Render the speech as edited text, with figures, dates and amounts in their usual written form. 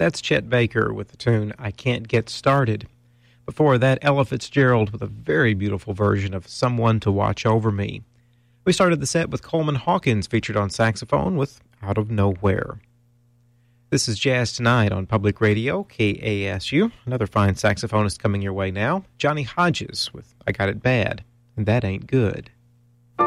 That's Chet Baker with the tune I Can't Get Started. Before that, Ella Fitzgerald with a very beautiful version of Someone to Watch Over Me. We started the set with Coleman Hawkins featured on saxophone with Out of Nowhere. This is Jazz Tonight on Public Radio, KASU. Another fine saxophonist coming your way now, Johnny Hodges with I Got It Bad, and That Ain't Good.